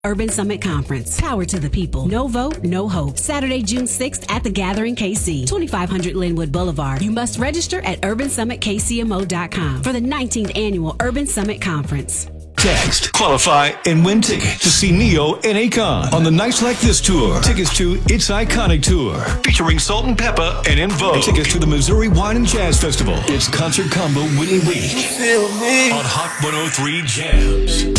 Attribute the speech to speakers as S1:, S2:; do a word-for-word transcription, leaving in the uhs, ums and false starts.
S1: Urban Summit Conference. Power to the people. No vote, no hope. Saturday, June sixth at The Gathering K C, twenty-five hundred Linwood Boulevard. You must register at urban summit k c m o dot com for the nineteenth Annual Urban Summit Conference.
S2: Text, qualify, and win tickets to see Neo and Akon on the Nights Like This tour. Tickets to It's Iconic Tour, featuring Salt and Peppa and En Vogue. And tickets to the Missouri Wine and Jazz Festival. It's Concert Combo Winning Week on Hot one oh three Jams.